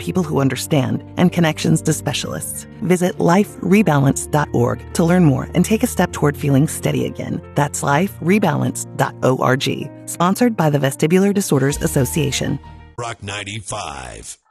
people who understand and connections to specialists. Visit liferebalance.org to learn more and take a step toward feeling steady again. That's liferebalance.org. Sponsored by the Vestibular Disorders Association. Rock 95.